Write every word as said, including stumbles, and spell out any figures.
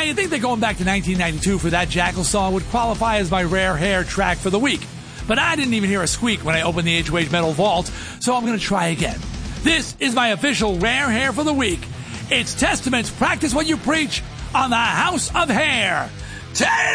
Now, you'd think that going back to nineteen ninety-two for that Jackal song would qualify as my rare hair track for the week. But I didn't even hear a squeak when I opened the H O H Metal Vault, so I'm going to try again. This is my official rare hair for the week. It's Testament's Practice What You Preach on the House of Hair. Turn